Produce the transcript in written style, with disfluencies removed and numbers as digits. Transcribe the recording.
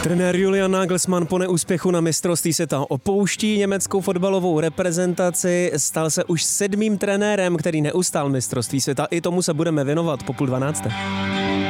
Trenér Julian Nagelsmann po neúspěchu na mistrovství světa opouští německou fotbalovou reprezentaci. Stal se už 7. trenérem, který neustál mistrovství světa. I tomu se budeme věnovat po 11:30.